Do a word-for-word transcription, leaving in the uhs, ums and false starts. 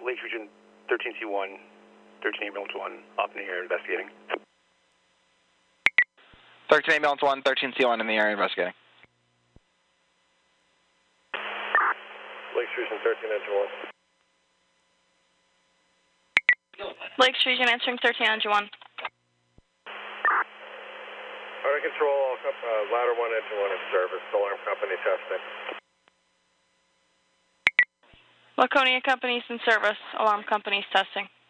Lakes Region thirteen C one, thirteen ambulance one, up in the area investigating. thirteen ambulance one, thirteen C one in the area investigating. Lakes Region thirteen engine one. Lakes Region answering thirteen engine one. All right, control, all, uh, ladder one, engine one in service, alarm company testing. Laconia companies in service, alarm companies testing.